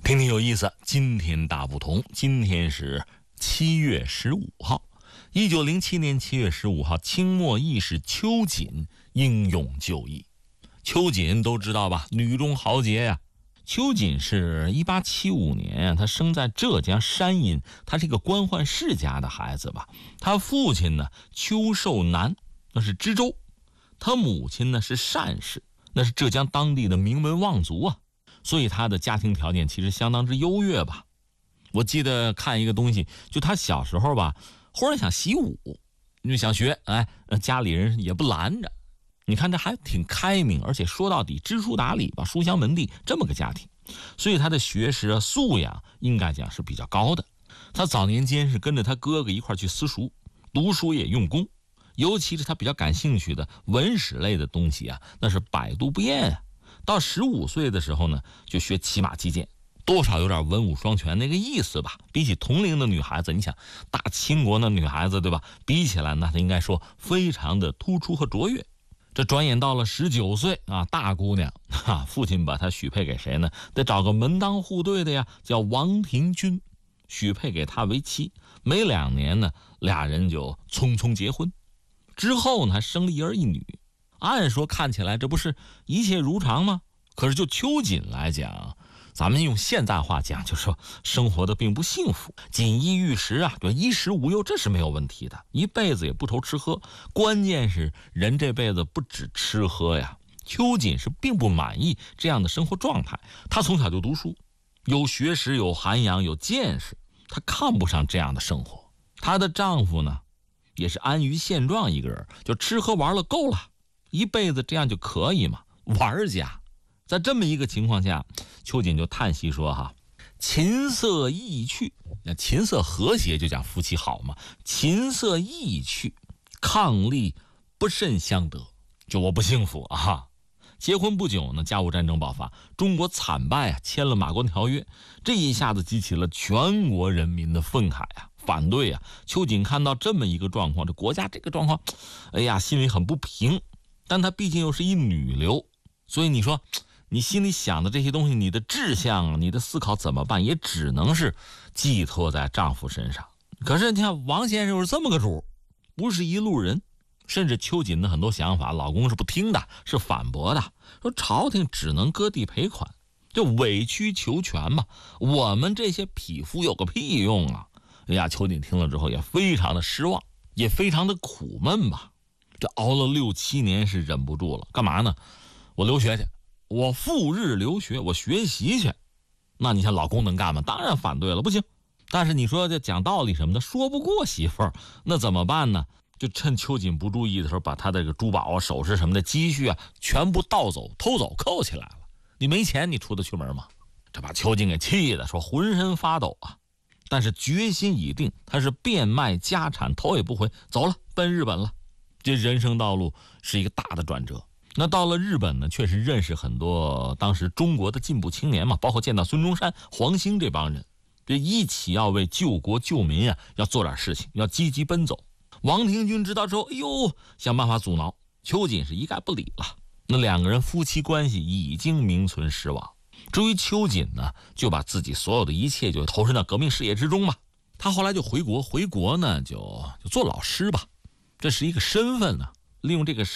听听有意思。今天大不同，今天是7月15号。1907年7月15号，清末义士秋瑾英勇就义。秋瑾都知道吧，女中豪杰呀。秋瑾是1875年他生在浙江山阴，他是一个官宦世家的孩子吧。他父亲呢邱寿南，那是知州；他母亲呢是单氏，那是浙江当地的名门望族啊。所以他的家庭条件其实相当之优越吧。我记得看一个东西，就他小时候吧，忽然想习武，因为想学，家里人也不拦着。你看这还挺开明，而且说到底知书达理吧，书香门第这么个家庭，所以他的学识素养应该讲是比较高的。他早年间是跟着他哥哥一块去私塾，读书也用功，尤其是他比较感兴趣的文史类的东西啊，那是百读不厌啊。到15岁的时候呢，就学骑马击剑，多少有点文武双全那个意思吧。比起同龄的女孩子，你想大清国的女孩子对吧，比起来那她应该说非常的突出和卓越。这转眼到了19岁啊，大姑娘父亲把她许配给谁呢？得找个门当户对的呀，叫王廷钧，许配给她为妻。没2年呢，俩人就匆匆结婚。之后呢，还生了一儿一女。按说看起来这不是一切如常吗？可是就秋瑾来讲，咱们用现代话讲，就说生活的并不幸福，锦衣玉食啊，对，衣食无忧，这是没有问题的，一辈子也不愁吃喝。关键是人这辈子不止吃喝呀。秋瑾是并不满意这样的生活状态，她从小就读书，有学识，有涵养，有见识，她看不上这样的生活。她的丈夫呢，也是安于现状一个人，就吃喝玩乐够了，一辈子这样就可以嘛，玩家。在这么一个情况下，秋瑾就叹息说琴瑟易去，琴瑟和谐就讲夫妻好嘛，琴瑟易去，伉俪不甚相得，就我不幸福啊。结婚不久呢，甲午战争爆发，中国惨败啊，签了马关条约，这一下子激起了全国人民的愤慨啊，反对啊。秋瑾看到这么一个状况，这国家这个状况，心里很不平。但她毕竟又是一女流，所以你说你心里想的这些东西，你的志向，你的思考怎么办，也只能是寄托在丈夫身上。可是你看王先生又是这么个主，不是一路人，甚至秋瑾的很多想法老公是不听的，是反驳的，说朝廷只能割地赔款，就委曲求全嘛，我们这些匹夫有个屁用啊。秋瑾听了之后也非常的失望，也非常的苦闷吧。这熬了6、7年是忍不住了，干嘛呢？我留学去，我赴日留学，我学习去。那你像老公能干吗？当然反对了，不行。但是你说这讲道理什么的，说不过媳妇儿，那怎么办呢？就趁秋瑾不注意的时候，把他的这个珠宝啊、首饰什么的积蓄啊，全部盗走、偷走、扣起来了。你没钱，你出得去门吗？这把秋瑾给气的，说浑身发抖啊。但是决心已定，他是变卖家产，头也不回，走了，奔日本了。这人生道路是一个大的转折。那到了日本呢，确实认识很多当时中国的进步青年嘛，包括见到孙中山、黄兴这帮人，这一起要为救国救民啊，要做点事情，要积极奔走。王廷钧知道之后，想办法阻挠，秋瑾是一概不理了。那两个人夫妻关系已经名存实亡。至于秋瑾呢，就把自己所有的一切就投身到革命事业之中嘛。他后来就回国呢就做老师吧，这是一个身份呢，利用这个